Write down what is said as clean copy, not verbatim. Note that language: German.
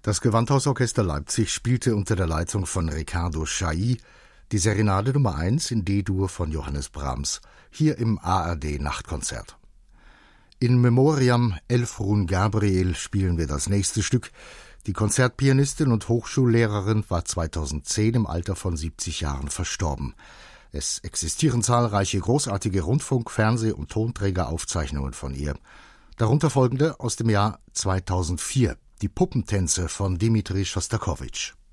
Das Gewandhausorchester Leipzig spielte unter der Leitung von Riccardo Chailly die Serenade Nummer 1 in D-Dur von Johannes Brahms, hier im ARD-Nachtkonzert. In Memoriam Elfrun Gabriel spielen wir das nächste Stück. Die Konzertpianistin und Hochschullehrerin war 2010 im Alter von 70 Jahren verstorben. Es existieren zahlreiche großartige Rundfunk-, Fernseh- und Tonträgeraufzeichnungen von ihr. Darunter folgende aus dem Jahr 2004, die Puppentänze von Dmitri Schostakowitsch.